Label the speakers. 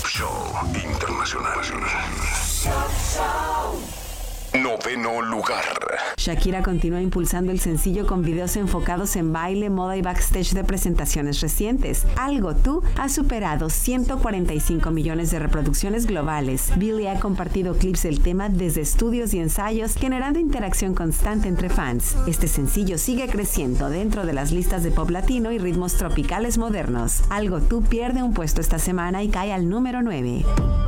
Speaker 1: Show Internacional. Noveno lugar.
Speaker 2: Shakira continúa impulsando el sencillo con videos enfocados en baile, moda y backstage de presentaciones recientes. Algo Tú ha superado 145 millones de reproducciones globales. Billie ha compartido clips del tema desde estudios y ensayos, generando interacción constante entre fans. Este sencillo sigue creciendo dentro de las listas de pop latino y ritmos tropicales modernos. Algo Tú pierde un puesto esta semana y cae al número 9.